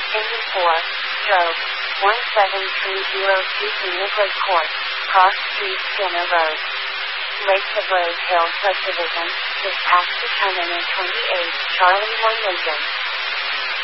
84, stroke, 1730 Euclid Court, Cross Street, Skinner Road. Lake of Rose Hill Subdivision, dispatch determinant 28, Charlie 1 Lincoln.